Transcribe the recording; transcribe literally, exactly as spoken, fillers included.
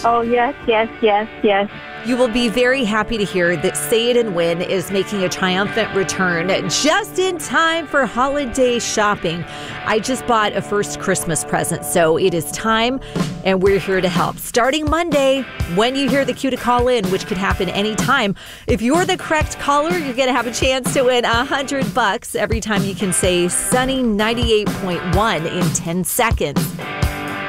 Oh, yes, yes, yes, yes. You will be very happy to hear that Say It and Win is making a triumphant return just in time for holiday shopping. I just bought a first Christmas present, so it is time, and we're here to help. Starting Monday, when you hear the cue to call in, which could happen anytime, if you're the correct caller, you're going to have a chance to win a hundred bucks every time you can say Sunny ninety-eight point one in ten seconds.